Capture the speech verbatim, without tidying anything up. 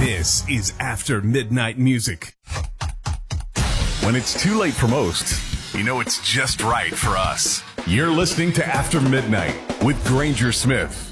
This is After Midnight Music. When it's too late for most, you know it's just right for us. You're listening to After Midnight with Granger Smith.